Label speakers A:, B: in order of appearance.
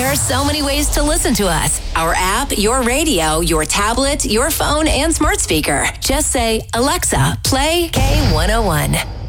A: There are so many ways to listen to us. Our app, your radio, your tablet, your phone, and smart speaker. Just say, Alexa, play K101.